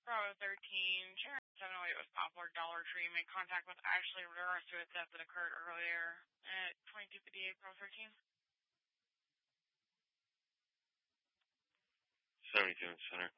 Bravo 13, Sharon 708 with Poplar Dollar Tree. Made contact with Ashley in regards to a theft that occurred earlier at 2258 Bravo 13. 72 Center.